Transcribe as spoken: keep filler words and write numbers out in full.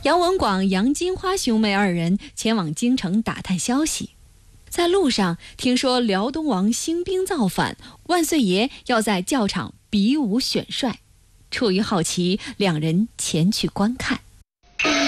杨文广、杨金花兄妹二人前往京城打探消息，在路上听说辽东王兴兵造反，万岁爷要在教场比武选帅。出于好奇，两人前去观看。